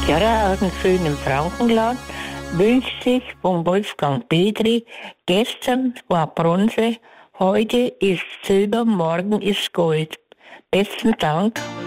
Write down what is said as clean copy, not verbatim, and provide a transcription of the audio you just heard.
Gerda aus dem schönen Frankenland wünscht sich von Wolfgang Petri: Gestern war Bronze, heute ist Silber, morgen ist Gold. Besten Dank